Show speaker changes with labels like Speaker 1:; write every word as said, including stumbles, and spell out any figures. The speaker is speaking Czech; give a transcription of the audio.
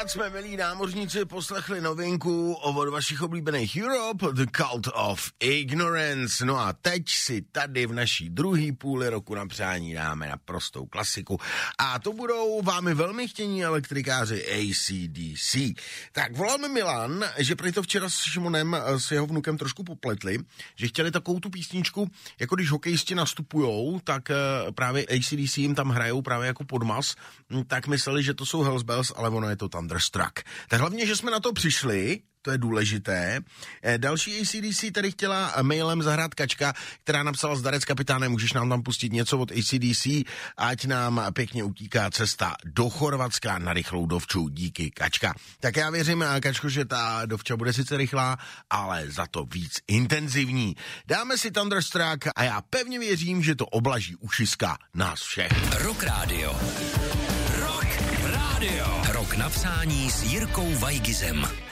Speaker 1: Tentokrát jsme, milí námořníci, poslechli novinku od vašich oblíbených Europe, The Cult of Ignorance. No a teď si tady v naší druhé půli roku na přání dáme naprostou klasiku. A to budou vámi velmi chtění elektrikáři A C D C. Tak volal mi Milan, že prý to včera s Šimonem, s jeho vnukem trošku popletli, že chtěli takovou tu písničku, jako když hokejisti nastupujou, tak právě A C D C jim tam hrajou právě jako podmas, tak mysleli, že to jsou Hells Bells, ale ono je to Thunderstruck. Tak hlavně, že jsme na to přišli, to je důležité. Další A C D C tady chtěla mailem zahrát Kačka, která napsala: Zdarec kapitáne, můžeš nám tam pustit něco od A C D C, ať nám pěkně utíká cesta do Chorvatska na rychlou dovču, díky Kačka. Tak já věřím, Kačko, že ta dovča bude sice rychlá, ale za to víc intenzivní. Dáme si Thunderstruck a já pevně věřím, že to oblaží ušiska nás všech.
Speaker 2: Rock Radio. Rock Radio. Rok na přání s Jirkou Vajgizem.